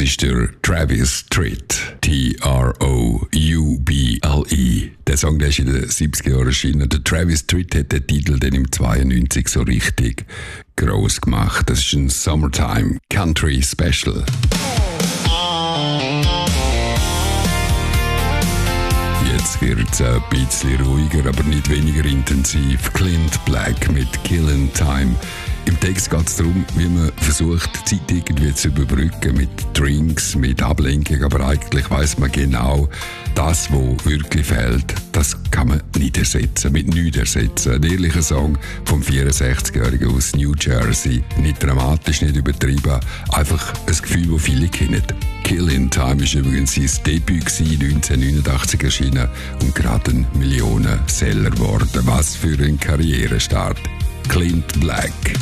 ist der Travis Tritt. T-R-O-U-B-L-E. Der Song, der ist in den 70er Jahren erschienen. Der Travis Tritt hat den Titel dann im 92 so richtig gross gemacht. Das ist ein Summertime Country Special. Jetzt wird es ein bisschen ruhiger, aber nicht weniger intensiv. Clint Black mit Killin' Time. Im Text geht es darum, wie man versucht, die Zeit irgendwie zu überbrücken mit Drinks, mit Ablenkung, aber eigentlich weiss man genau, das, was wirklich fehlt, das kann man nicht ersetzen, mit nichts ersetzen. Ein ehrlicher Song vom 64-Jährigen aus New Jersey. Nicht dramatisch, nicht übertrieben, einfach ein Gefühl, das viele kennen. Killin' Time war übrigens sein Debüt 1989 erschienen und gerade ein Millionenseller geworden. Was für ein Karrierestart. Clint Black.